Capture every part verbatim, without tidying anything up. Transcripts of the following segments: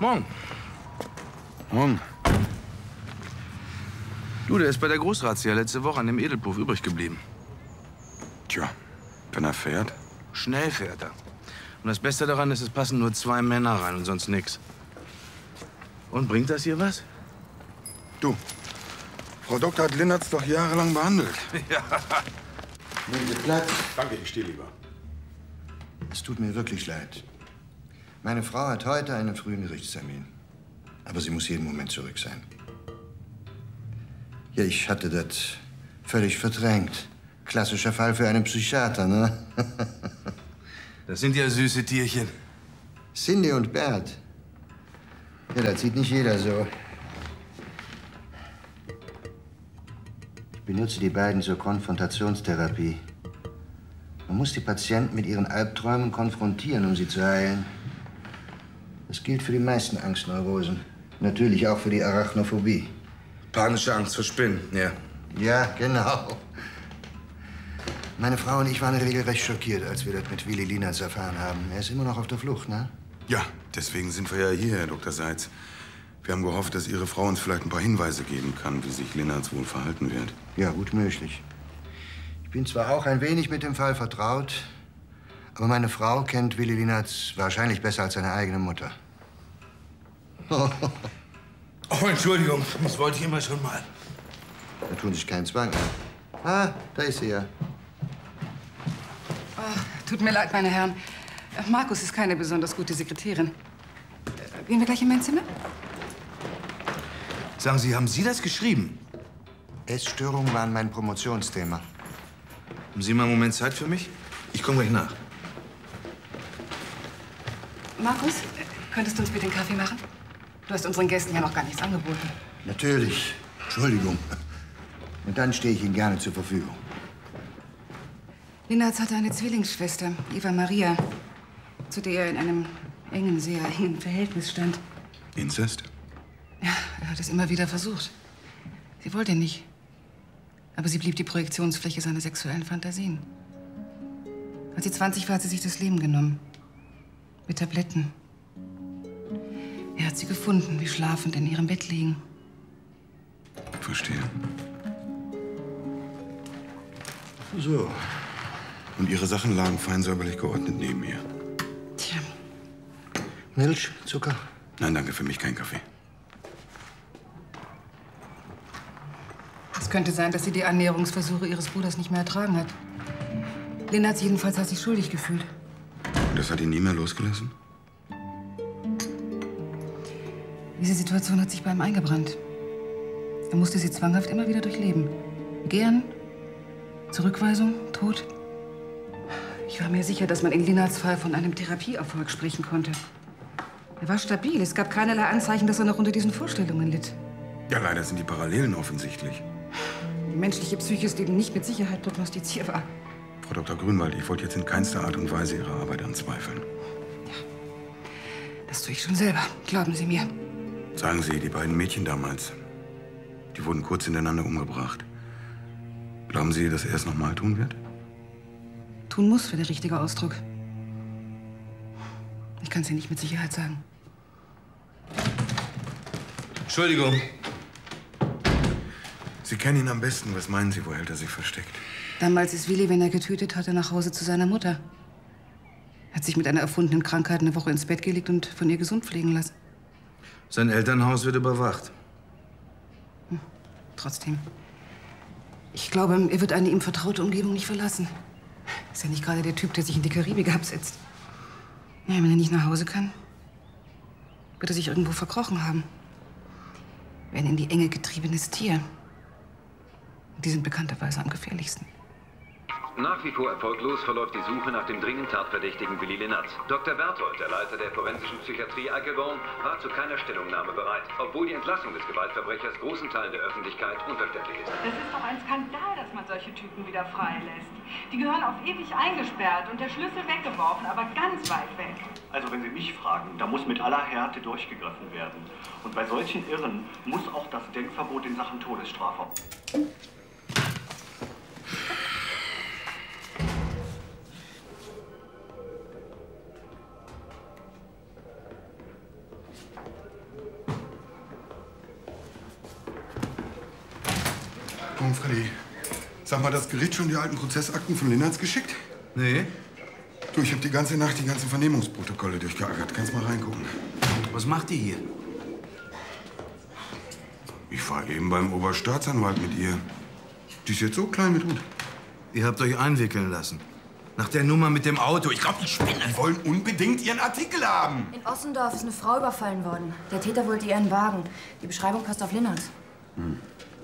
Morgen. Morgen. Du, der ist bei der Großrazzia letzte Woche an dem Edelpuff übrig geblieben. Tja, wenn er fährt. Schnell fährt er. Und das Beste daran ist, es passen nur zwei Männer rein und sonst nix. Und bringt das hier was? Du, Frau Doktor hat Linnertz doch jahrelang behandelt. Ja. Nehmen Sie Platz. Danke, ich stehe lieber. Es tut mir wirklich leid. Meine Frau hat heute einen frühen Gerichtstermin. Aber sie muss jeden Moment zurück sein. Ja, ich hatte das völlig verdrängt. Klassischer Fall für einen Psychiater, ne? Das sind ja süße Tierchen. Cindy und Bert. Ja, das sieht nicht jeder so. Ich benutze die beiden zur Konfrontationstherapie. Man muss die Patienten mit ihren Albträumen konfrontieren, um sie zu heilen. Das gilt für die meisten Angstneurosen. Natürlich auch für die Arachnophobie. Panische Angst vor Spinnen, ja. Ja, genau. Meine Frau und ich waren regelrecht schockiert, als wir das mit Willi Linnertz erfahren haben. Er ist immer noch auf der Flucht, ne? Ja, deswegen sind wir ja hier, Herr Doktor Seitz. Wir haben gehofft, dass Ihre Frau uns vielleicht ein paar Hinweise geben kann, wie sich Linnertz wohl verhalten wird. Ja, gut möglich. Ich bin zwar auch ein wenig mit dem Fall vertraut, aber meine Frau kennt Willi Linnertz wahrscheinlich besser als seine eigene Mutter. Oh, Entschuldigung, das wollte ich immer schon mal. Da tun sich keinen Zwang an. Ah, da ist sie ja. Oh, tut mir leid, meine Herren. Markus ist keine besonders gute Sekretärin. Gehen wir gleich in mein Zimmer? Sagen Sie, haben Sie das geschrieben? Essstörungen waren mein Promotionsthema. Haben Sie mal einen Moment Zeit für mich? Ich komme gleich nach. Markus, könntest du uns bitte einen Kaffee machen? Du hast unseren Gästen ja noch gar nichts angeboten. Natürlich. Entschuldigung. Und dann stehe ich Ihnen gerne zur Verfügung. Linnertz hatte eine Zwillingsschwester, Eva Maria, zu der er in einem engen, sehr engen Verhältnis stand. Inzest? Ja, er hat es immer wieder versucht. Sie wollte nicht. Aber sie blieb die Projektionsfläche seiner sexuellen Fantasien. Als sie zwanzig war, hat sie sich das Leben genommen. Mit Tabletten. Er hat sie gefunden, wie schlafend in ihrem Bett liegen. Verstehe. So. Und Ihre Sachen lagen fein säuberlich geordnet neben ihr. Tja. Milch, Zucker? Nein, danke, für mich kein Kaffee. Es könnte sein, dass sie die Annäherungsversuche ihres Bruders nicht mehr ertragen hat. Linnertz jedenfalls hat sich schuldig gefühlt. Und das hat ihn nie mehr losgelassen? Diese Situation hat sich bei ihm eingebrannt. Er musste sie zwanghaft immer wieder durchleben. Gern, Zurückweisung, Tod. Ich war mir sicher, dass man in Linnertz' Fall von einem Therapieerfolg sprechen konnte. Er war stabil. Es gab keinerlei Anzeichen, dass er noch unter diesen Vorstellungen litt. Ja, leider sind die Parallelen offensichtlich. Die menschliche Psyche ist eben nicht mit Sicherheit prognostizierbar. Frau Doktor Grünwald, ich wollte jetzt in keinster Art und Weise Ihre Arbeit anzweifeln. Ja, das tue ich schon selber. Glauben Sie mir. Sagen Sie, die beiden Mädchen damals, die wurden kurz hintereinander umgebracht. Glauben Sie, dass er es noch mal tun wird? Tun muss, wäre der richtige Ausdruck. Ich kann es Ihnen nicht mit Sicherheit sagen. Entschuldigung. Sie kennen ihn am besten. Was meinen Sie, wo hält er sich versteckt? Damals ist Willi, wenn er getötet hatte, nach Hause zu seiner Mutter. Hat sich mit einer erfundenen Krankheit eine Woche ins Bett gelegt und von ihr gesund pflegen lassen. Sein Elternhaus wird überwacht. Hm, trotzdem. Ich glaube, er wird eine ihm vertraute Umgebung nicht verlassen. Ist ja nicht gerade der Typ, der sich in die Karibik absetzt. Ja, wenn er nicht nach Hause kann, wird er sich irgendwo verkrochen haben. Wie ein in die Enge getriebenes Tier. Und die sind bekannterweise am gefährlichsten. Nach wie vor erfolglos verläuft die Suche nach dem dringend Tatverdächtigen Willi Linnertz. Doktor Berthold, der Leiter der forensischen Psychiatrie Eichelborn, war zu keiner Stellungnahme bereit, obwohl die Entlassung des Gewaltverbrechers großen Teilen der Öffentlichkeit unverständlich ist. Das ist doch ein Skandal, dass man solche Typen wieder freilässt. Die gehören auf ewig eingesperrt und der Schlüssel weggeworfen, aber ganz weit weg. Also wenn Sie mich fragen, da muss mit aller Härte durchgegriffen werden. Und bei solchen Irren muss auch das Denkverbot in Sachen Todesstrafe. Morgen, Freddy. Sag mal, das Gericht schon die alten Prozessakten von Linnertz geschickt? Nee. Du, ich habe die ganze Nacht die ganzen Vernehmungsprotokolle durchgeackert. Kannst mal reingucken. Was macht die hier? Ich war eben beim Oberstaatsanwalt mit ihr. Die ist jetzt so klein mit Hut. Ihr habt euch einwickeln lassen. Nach der Nummer mit dem Auto. Ich glaube, die spinne. Die wollen unbedingt ihren Artikel haben. In Ossendorf ist eine Frau überfallen worden. Der Täter wollte ihren Wagen. Die Beschreibung passt auf Linnertz. Hm.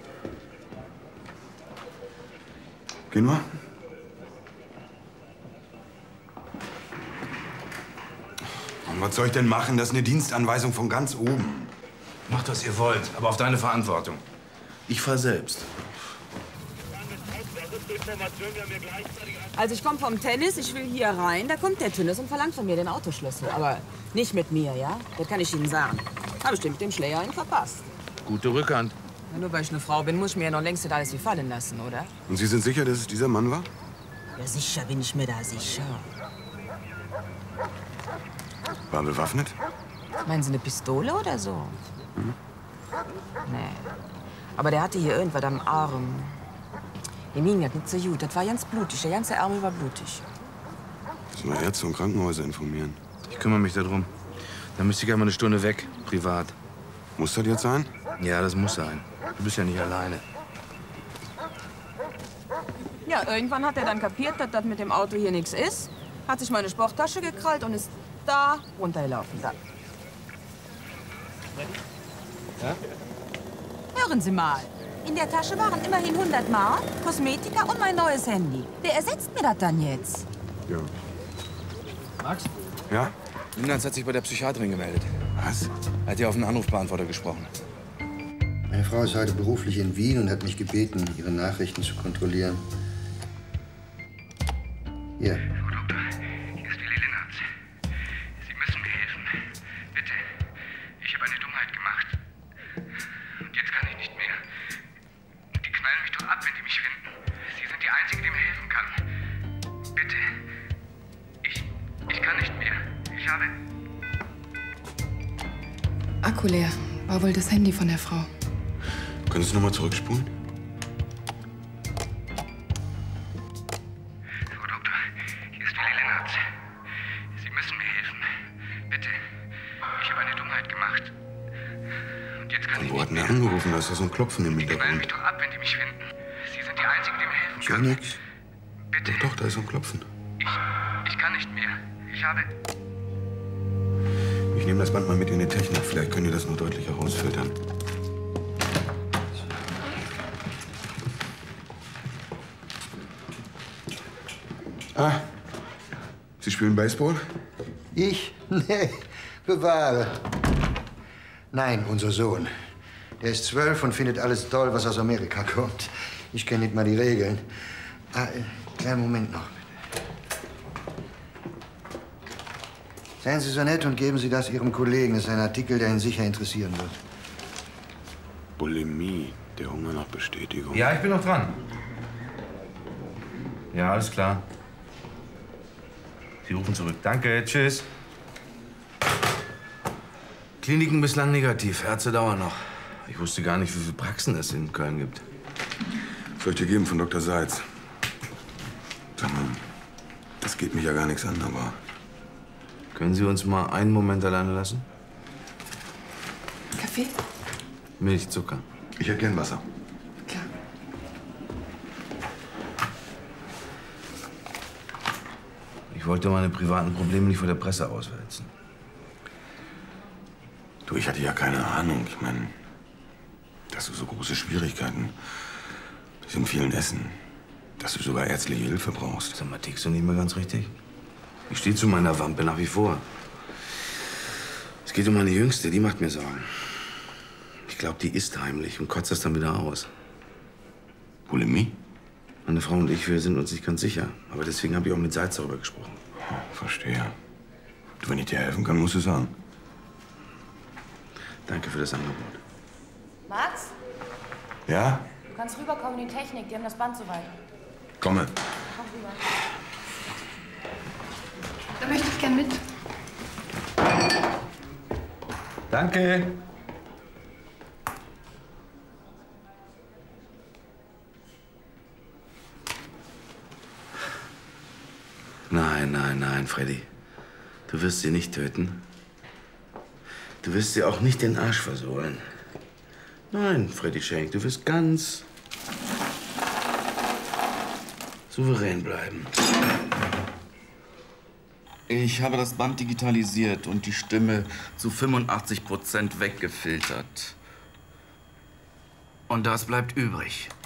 Gehen wir? Und was soll ich denn machen? Das ist eine Dienstanweisung von ganz oben. Macht, was ihr wollt, aber auf deine Verantwortung. Ich fahr selbst. Also ich komme vom Tennis, ich will hier rein, da kommt der Tünnes und verlangt von mir den Autoschlüssel. Aber nicht mit mir, ja? Das kann ich Ihnen sagen. Habe ich mit dem Schläger ihn verpasst. Gute Rückhand. Ja, nur weil ich eine Frau bin, muss ich mir ja noch längst nicht alles gefallen lassen, oder? Und Sie sind sicher, dass es dieser Mann war? Ja, sicher bin ich mir da sicher. War bewaffnet? Meinen Sie eine Pistole oder so? Hm? Nee. Aber der hatte hier irgendwas am Arm. Ihm ging das nicht so gut. Das war ganz blutig. Der ganze Arm war blutig. Müssen wir Ärzte und Krankenhäuser informieren. Ich kümmere mich darum. Dann müsste ich einmal eine Stunde weg, privat. Muss das jetzt sein? Ja, das muss sein. Du bist ja nicht alleine. Ja, irgendwann hat er dann kapiert, dass das mit dem Auto hier nichts ist. Hat sich meine Sporttasche gekrallt und ist da runtergelaufen. Da. Ja? Hören Sie mal. In der Tasche waren immerhin hundert Mark, Kosmetika und mein neues Handy. Wer ersetzt mir das dann jetzt? Ja. Max? Ja? Linnertz hat sich bei der Psychiaterin gemeldet. Was? Er hat ja auf den Anrufbeantworter gesprochen. Meine Frau ist heute beruflich in Wien und hat mich gebeten, ihre Nachrichten zu kontrollieren. Hier. Frau Doktor, hier ist Willi Linnertz. Sie müssen mir helfen. Bitte. Ich habe eine Dummheit gemacht. Und jetzt kann ich nicht mehr. Die knallen mich doch ab, wenn die mich finden. Sie sind die Einzige, die mir helfen kann. Bitte. Ich... ich kann nicht mehr. Ich habe... Akku leer. War wohl das Handy von der Frau. Können Sie es noch mal zurückspulen? Frau Doktor, hier ist Willi Linnertz. Sie müssen mir helfen. Bitte. Ich habe eine Dummheit gemacht. Und jetzt kann Und ich wo nicht hat denn der mehr. angerufen? Da ist ja so ein Klopfen im Die knallen mich Hintergrund. doch ab, wenn die mich finden. Sie sind die Einzige, die mir helfen Ich höre kann. nichts. Bitte. Doch, doch, da ist so ein Klopfen. Ich... ich kann nicht mehr. Ich habe... Ich nehme das Band mal mit in die Technik. Vielleicht können die das noch deutlicher rausfiltern. Ah, Sie spielen Baseball? Ich? Nee, bewahre. Nein, unser Sohn. Der ist zwölf und findet alles toll, was aus Amerika kommt. Ich kenne nicht mal die Regeln. Ah, äh, kleinen Moment noch, bitte. Seien Sie so nett und geben Sie das Ihrem Kollegen. Das ist ein Artikel, der ihn sicher interessieren wird. Bulimie, der Hunger nach Bestätigung. Ja, ich bin noch dran. Ja, alles klar. Sie rufen zurück. Danke, tschüss. Kliniken bislang negativ. Ärzte dauern noch. Ich wusste gar nicht, wie viele Praxen es in Köln gibt. Soll ich dir geben von Doktor Seitz? Sag mal, das geht mich ja gar nichts an, aber... Können Sie uns mal einen Moment alleine lassen? Kaffee? Milch, Zucker. Ich hätte gern Wasser. Klar. Ich wollte meine privaten Probleme nicht vor der Presse auswälzen. Du, ich hatte ja keine Ahnung. Ich meine, dass du so große Schwierigkeiten mit dem vielen Essen, dass du sogar ärztliche Hilfe brauchst. Sag mal, tickst du nicht mehr ganz richtig? Ich stehe zu meiner Wampe nach wie vor. Es geht um meine Jüngste, die macht mir Sorgen. Ich glaube, die isst heimlich und kotzt das dann wieder aus. Bulimie? Meine Frau und ich, wir sind uns nicht ganz sicher. Aber deswegen habe ich auch mit Seitz darüber gesprochen. Ja, verstehe. Du, wenn ich dir helfen kann, musst du sagen. Danke für das Angebot. Max, Ja? du kannst rüberkommen in die Technik. Die haben das Band soweit. Komme. Komm rüber. Da möchte ich gern mit. Danke. Nein, nein, nein, Freddy. Du wirst sie nicht töten. Du wirst sie auch nicht den Arsch versohlen. Nein, Freddy Schenk, du wirst ganz souverän bleiben. Ich habe das Band digitalisiert und die Stimme zu fünfundachtzig Prozent weggefiltert. Und das bleibt übrig.